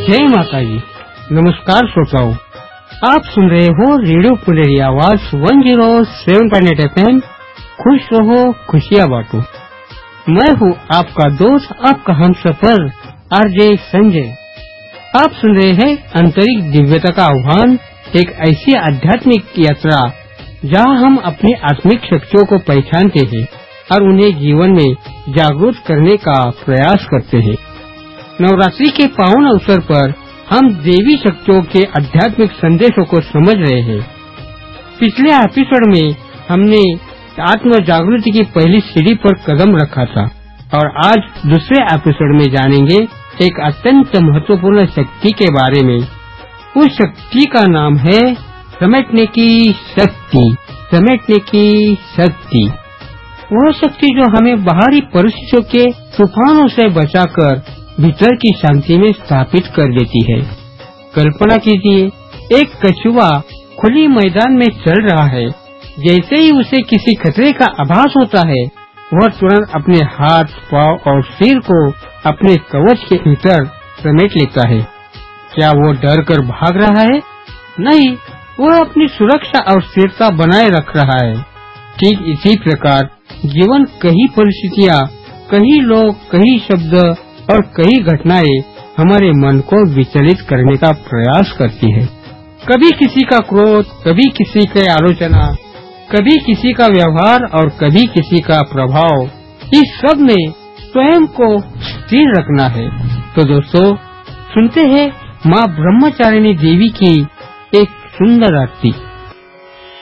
जय माता जी। नमस्कार श्रोताओं, आप सुन रहे हो रेडियो पुनेरी आवाज 107.8 FM। खुश रहो, खुशियाँ बांटो। मैं हूँ आपका दोस्त, आपका हमसफर आरजे संजय। आप सुन रहे हैं आंतरिक दिव्यता का आह्वान, एक ऐसी आध्यात्मिक यात्रा जहाँ हम अपनी आत्मिक शक्तियों को पहचानते हैं और उन्हें जीवन में जागरूक करने का प्रयास करते हैं। नवरात्रि के पावन अवसर पर हम देवी शक्तियों के आध्यात्मिक संदेशों को समझ रहे हैं। पिछले एपिसोड में हमने आत्म जागृति की पहली सीढ़ी पर कदम रखा था और आज दूसरे एपिसोड में जानेंगे एक अत्यंत महत्वपूर्ण शक्ति के बारे में। उस शक्ति का नाम है समेटने की शक्ति। समेटने की शक्ति वह शक्ति जो हमें बाहरी परिस्थितियों के तूफानों से बचाकर भीतर की शांति में स्थापित कर देती है। कल्पना कीजिए, एक कछुआ खुली मैदान में चल रहा है। जैसे ही उसे किसी खतरे का आभास होता है, वह तुरंत अपने हाथ, पांव और सिर को अपने कवच के भीतर समेट लेता है। क्या वो डर कर भाग रहा है? नहीं, वह अपनी सुरक्षा और स्थिरता बनाए रख रहा है। ठीक इसी प्रकार जीवन कई परिस्थितियाँ, कई लोग, कई शब्द और कई घटनाएं हमारे मन को विचलित करने का प्रयास करती है। कभी किसी का क्रोध, कभी किसी की आलोचना, कभी किसी का व्यवहार और कभी किसी का प्रभाव, इस सब में स्वयं को स्थिर रखना है। तो दोस्तों, सुनते हैं माँ ब्रह्मचारिणी देवी की एक सुंदर आरती।